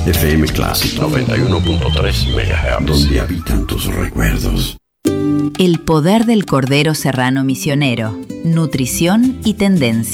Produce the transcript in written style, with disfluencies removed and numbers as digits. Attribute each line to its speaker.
Speaker 1: FM Clásico
Speaker 2: 91.3 MHz,
Speaker 1: donde habitan tus recuerdos.
Speaker 3: El poder del Cordero Serrano Misionero, nutrición y tendencia.